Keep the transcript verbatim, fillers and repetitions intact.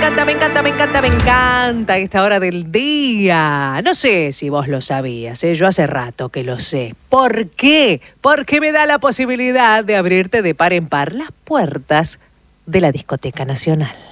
encanta, me encanta, me encanta, me encanta esta hora del día. No sé si vos lo sabías, ¿eh? Yo hace rato que lo sé. ¿Por qué? Porque me da la posibilidad de abrirte de par en par las puertas de la Discoteca Nacional.